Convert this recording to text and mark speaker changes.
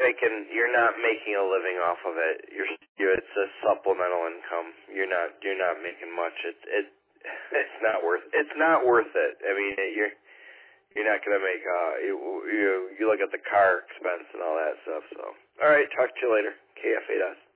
Speaker 1: not making a living off of it. It's a supplemental income. You're not making much. It's not worth it. I mean, you're not gonna make you look at the car expense and all that stuff. So, all right, talk to you later. KF8S.